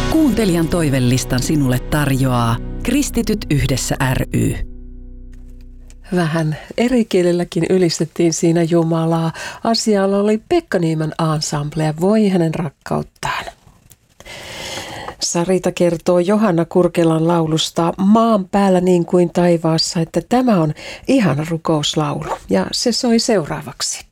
Kuuntelijan toivelistan sinulle tarjoaa Kristityt yhdessä ry. Vähän eri kielelläkin ylistettiin siinä Jumalaa. Asialla oli Pekka Niiman ensemble ja Voi hänen rakkauttaan. Sarita kertoo Johanna Kurkelan laulusta Maan päällä niin kuin taivaassa, että tämä on ihana rukouslaulu ja se soi seuraavaksi.